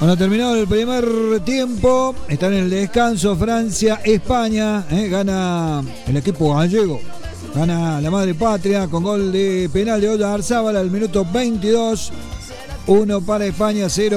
Bueno, terminado el primer tiempo, está en el descanso Francia, España, gana el equipo gallego, gana la madre patria con gol de penal de Olla Arzábal al minuto 22, 1 para España, 0